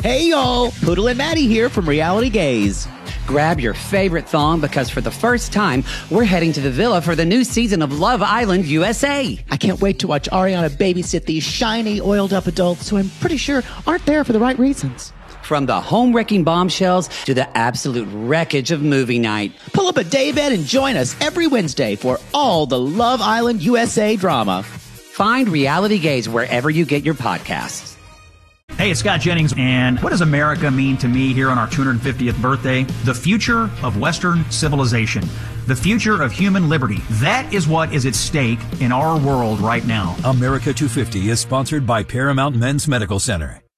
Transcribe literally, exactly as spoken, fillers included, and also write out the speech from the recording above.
Hey, y'all. Poodle and Maddie here from Reality Gaze. Grab your favorite thong because for the first time, we're heading to the villa for the new season of Love Island U S A. I can't wait to watch Ariana babysit these shiny, oiled-up adults who I'm pretty sure aren't there for the right reasons. From the home-wrecking bombshells to the absolute wreckage of movie night. Pull up a daybed and join us every Wednesday for all the Love Island U S A drama. Find Reality Gaze wherever you get your podcasts. Hey, it's Scott Jennings, and what does America mean to me here on our two hundred fiftieth birthday? The future of Western civilization. The future of human liberty. That is what is at stake in our world right now. America two fifty is sponsored by Paramount Men's Medical Center.